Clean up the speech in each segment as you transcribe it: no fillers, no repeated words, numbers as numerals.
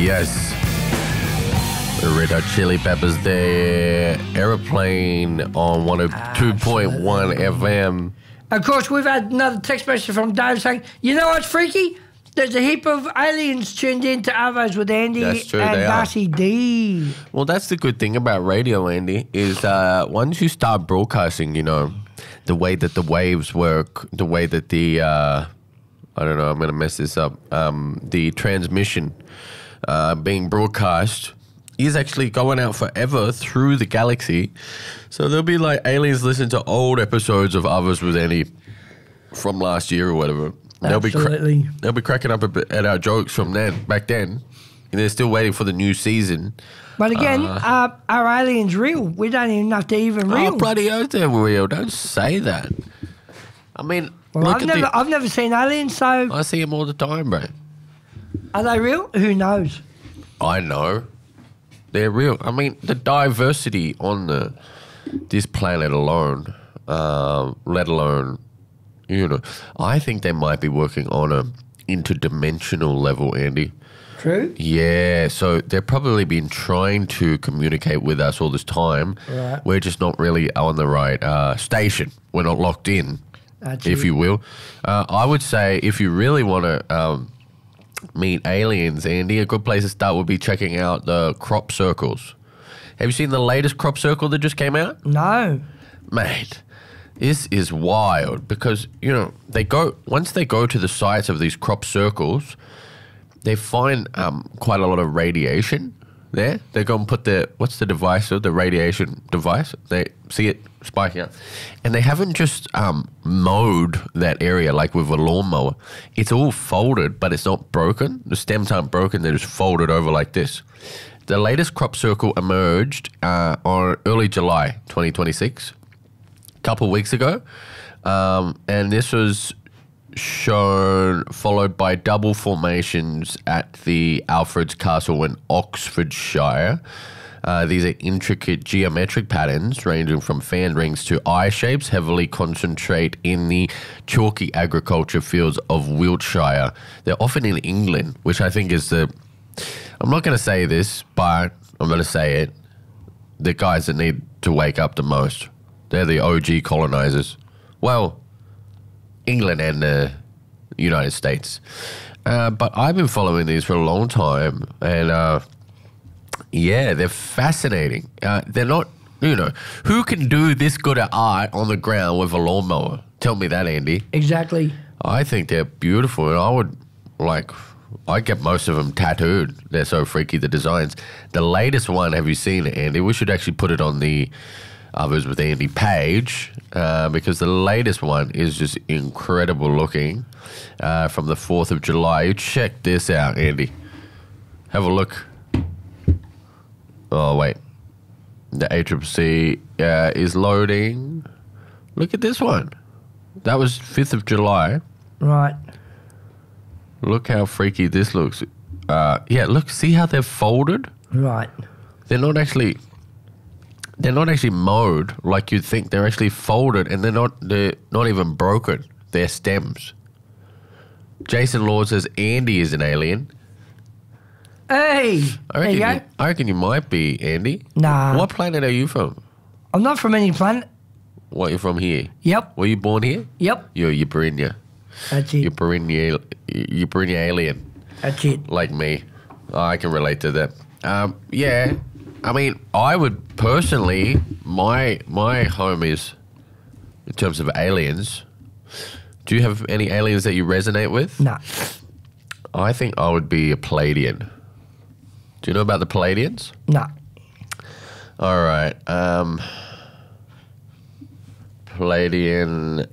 Yes. The Red Hot Chili Peppers there. Aeroplane on 102.1 FM. Of course, we've had another text message from Dave saying, you know what's freaky? There's a heap of aliens tuned in to Arvos with Andy That's true, and they are. Darcy D. Well, that's the good thing about radio, Andy, is once you start broadcasting, you know, the way that the waves work, the way that the, I don't know, I'm going to mess this up, the transmission being broadcast is actually going out forever through the galaxy. So there'll be like aliens listening to old episodes of Others with Andy from last year or whatever. Absolutely. They'll be cracking up a bit at our jokes from back then. And they're still waiting for the new season. But again, are aliens real? We don't even have to even real. Oh, bloody oath they're real. Don't say that. I mean, Well, I've never seen aliens, so I see them all the time, bro. are they real? Who knows? I know. They're real. I mean, the diversity on this planet alone, let alone, you know, I think they might be working on a interdimensional level, Andy. True? Yeah, so they've probably been trying to communicate with us all this time. Right. We're just not really on the right station. We're not locked in, That's if it. you will. I would say if you really want to meet aliens, Andy, a good place to start would be checking out the crop circles. Have you seen the latest crop circle that just came out? No. Mate, this is wild because, you know, once they go to the sites of these crop circles, they find quite a lot of radiation there. They go and put what's the device, the radiation device? They see it spiking up. And they haven't just mowed that area like with a lawnmower. It's all folded, but it's not broken. The stems aren't broken. They're just folded over like this. The latest crop circle emerged on early July 2026, a couple weeks ago. And this was shown, followed by double formations at the Alfred's Castle in Oxfordshire. These are intricate geometric patterns ranging from fan rings to eye shapes, heavily concentrate in the chalky agriculture fields of Wiltshire. They're often in England, which I think is I'm not going to say this, but I'm going to say it. The guys that need to wake up the most. They're the OG colonizers. Well, England and the United States. But I've been following these for a long time, and yeah, they're fascinating. They're not, you know, who can do this good at art on the ground with a lawnmower? Tell me that, Andy. Exactly. I think they're beautiful, and I'd get most of them tattooed. They're so freaky, the designs. The latest one, have you seen it, Andy? We should actually put it on the Others with Andy page, because the latest one is just incredible looking, from the 4th of July. Check this out, Andy. Have a look. Oh, wait. The ACCC is loading. Look at this one. That was 5th of July. Right. Look how freaky this looks. Yeah, look, see how they're folded? Right. They're not actually mowed like you'd think. They're actually folded, and they're not even broken. They're stems. Jason Lord says Andy is an alien. Hey. There you go. I reckon you might be, Andy. Nah. What planet are you from? I'm not from any planet. What, you're from here? Yep. Were you born here? Yep. You're Uberinia. That's it. Uberinia alien. That's it. Like me. I can relate to that. Yeah. I mean, I would personally, my home is, in terms of aliens, do you have any aliens that you resonate with? No. I think I would be a Palladian. Do you know about the Palladians? No. All right. Palladian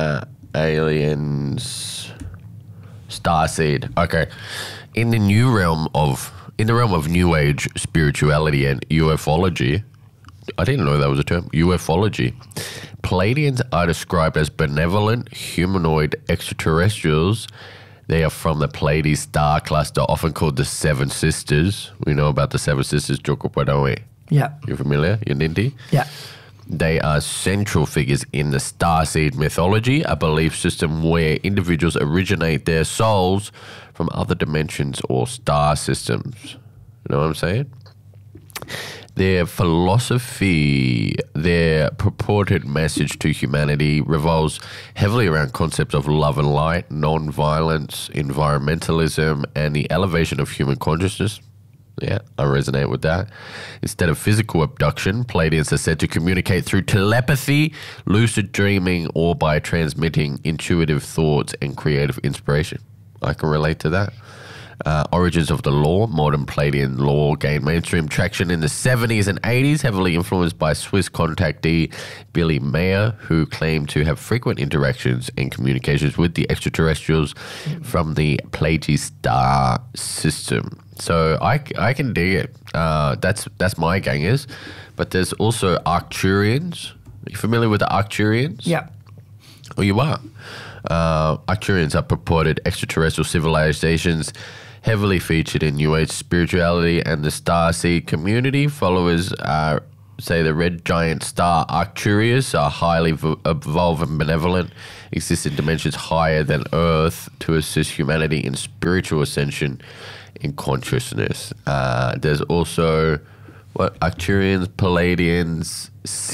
aliens, starseed. Okay. In the realm of New Age spirituality and ufology, I didn't know that was a term, ufology, Palladians are described as benevolent humanoid extraterrestrials. They are from the Pleiades star cluster, often called the Seven Sisters. We know about the Seven Sisters, Jokopa, don't we? Yeah. You familiar? You Ninti? Yeah. They are central figures in the starseed mythology, a belief system where individuals originate their souls from other dimensions or star systems. You know what I'm saying? Their philosophy, their purported message to humanity revolves heavily around concepts of love and light, non-violence, environmentalism, and the elevation of human consciousness. Yeah, I resonate with that. Instead of physical abduction, Pleiadians are said to communicate through telepathy, lucid dreaming, or by transmitting intuitive thoughts and creative inspiration. I can relate to that. Origins of the law. Modern Pleiadian law gained mainstream traction in the 70s and 80s, heavily influenced by Swiss contactee Billy Mayer, who claimed to have frequent interactions and communications with the extraterrestrials from the Pleiades star system. So I can dig it. That's my gangers. But there's also Arcturians. Are you familiar with the Arcturians? Yeah. Oh, you are? Arcturians are purported extraterrestrial civilizations heavily featured in New Age spirituality and the starseed community. Followers say the red giant star Arcturus are highly evolved and benevolent, exist in dimensions higher than Earth to assist humanity in spiritual ascension in consciousness. There's also Arcturians, Pleiadians,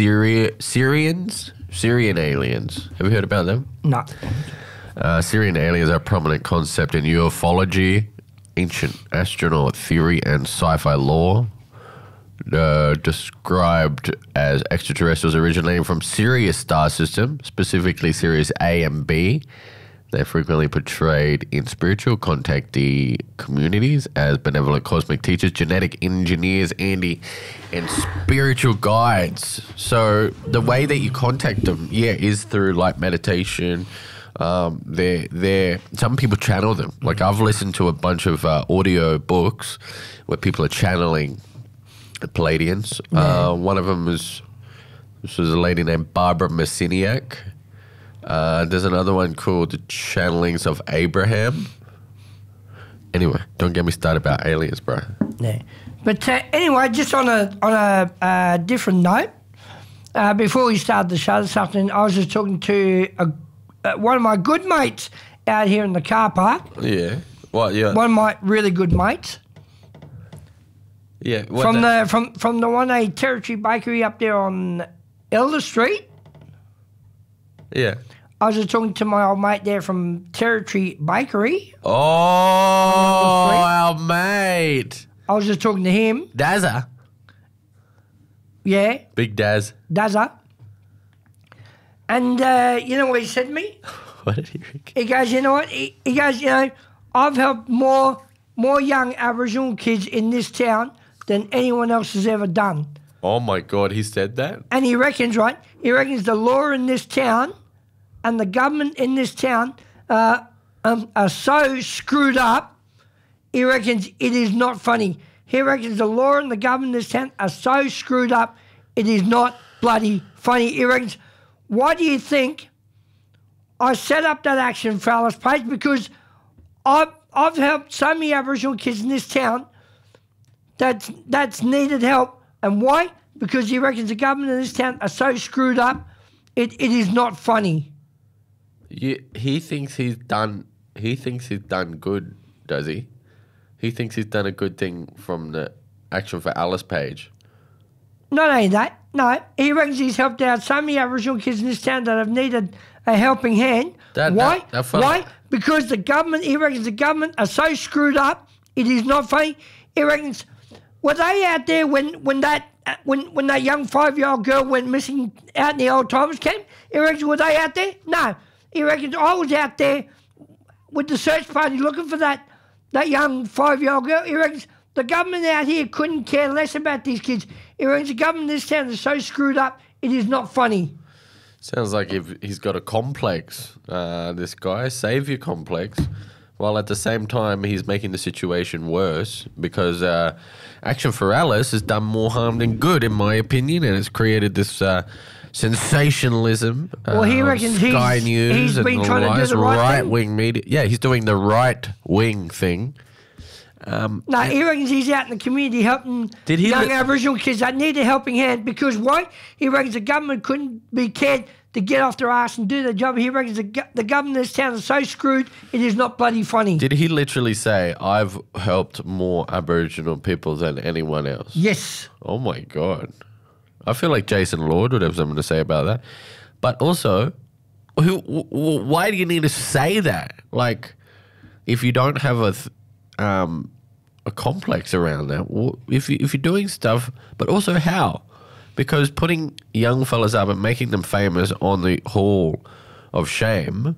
Syrian aliens. Have you heard about them? No. Syrian aliens are a prominent concept in ufology, ancient astronaut theory, and sci-fi lore. Described as extraterrestrials originating from Sirius star system, specifically Sirius A and B. They're frequently portrayed in spiritual contactee communities as benevolent cosmic teachers, genetic engineers, and spiritual guides. So the way that you contact them, is through like meditation. Some people channel them. Like I've listened to a bunch of audio books where people are channeling Pleiadians. One of them this was a lady named Barbara Messiniak. There's another one called The Channelings of Abraham. Anyway, don't get me started about aliens, bro. Yeah. But anyway, just on a different note, before we started the show this afternoon, I was just talking to one of my good mates out here in the car park. Yeah. What? Yeah. One of my really good mates. Yeah. From the 1A Territory Bakery up there on Elder Street. Yeah. I was just talking to my old mate there from Territory Bakery. Oh, our mate. I was just talking to him. Dazza. Yeah. Big Daz. Dazza. And you know what he said to me? What did he think? He goes, you know what? He goes, I've helped more young Aboriginal kids in this town than anyone else has ever done. Oh, my God, he said that? And he reckons the law in this town and the government in this town are so screwed up, he reckons it is not funny. He reckons the law and the government in this town are so screwed up, it is not bloody funny. He reckons, why do you think I set up that Action for Alice page? Because I've helped so many Aboriginal kids in this town that's needed help. And why? Because he reckons the government in this town are so screwed up, it is not funny. He thinks he's done good, does he? He thinks he's done a good thing from the Action for Alice page. Not only that, no, he reckons he's helped out so many Aboriginal kids in this town that have needed a helping hand. Why? Why? Because the government, he reckons the government are so screwed up, it is not funny. He reckons, were they out there when that young 5-year-old girl went missing out in the old timers camp? He reckons, were they out there? No. He reckons I was out there with the search party looking for that young 5-year-old girl. He reckons the government out here couldn't care less about these kids. He reckons the government in this town is so screwed up, it is not funny. Sounds like he's got a complex, this guy, savior complex, while at the same time he's making the situation worse because Action for Alice has done more harm than good, in my opinion, and it's created this sensationalism. Well, he reckons Sky News he's been trying to do the right wing media. Yeah, he's doing the right wing thing. No, he reckons he's out in the community helping young Aboriginal kids that need a helping hand. Because why? He reckons the government couldn't be cared to get off their ass and do their job. He reckons the government in this town is so screwed, it is not bloody funny. Did he literally say, I've helped more Aboriginal people than anyone else? Yes. Oh, my God. I feel like Jason Lord would have something to say about that. But also, why do you need to say that? Like, if you don't have a complex around that, if you're doing stuff, but also how? Because putting young fellas up and making them famous on the Hall of Shame,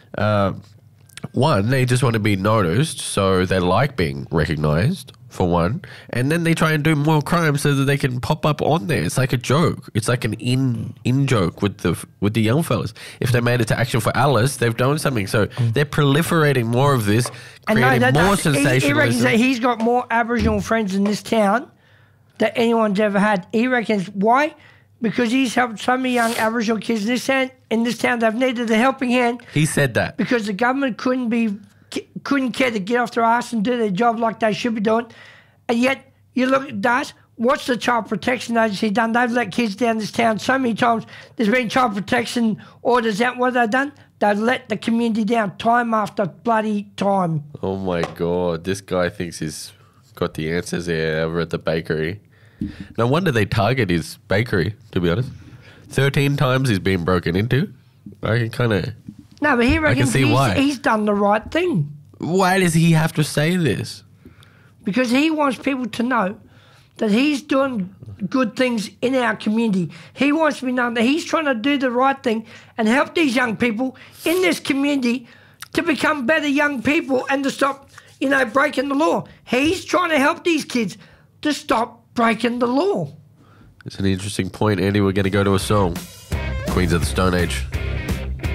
one, they just want to be noticed, so they like being recognised, for one, and then they try and do more crimes so that they can pop up on there. It's like a joke. It's like an in joke with the young fellas. If they made it to Action for Alice, they've done something. So they're proliferating more of this, creating more sensationalism. He reckons that he's got more Aboriginal friends in this town than anyone's ever had. He reckons why? Because he's helped so many young Aboriginal kids in this town. They've needed a helping hand. He said that because the government couldn't care to get off their ass and do their job like they should be doing. And yet, you look at that, what's the Child Protection Agency done? They've let kids down this town so many times. There's been child protection orders out. What have they done? They've let the community down time after bloody time. Oh, my God. This guy thinks he's got the answers here over at the bakery. No wonder they target his bakery, to be honest. 13 times he's been broken into. I can kind of... No, but he reckons he's done the right thing. Why does he have to say this? Because he wants people to know that he's doing good things in our community. He wants to be known that he's trying to do the right thing and help these young people in this community to become better young people and to stop, breaking the law. He's trying to help these kids to stop breaking the law. It's an interesting point, Andy. We're going to go to a song. Queens of the Stone Age.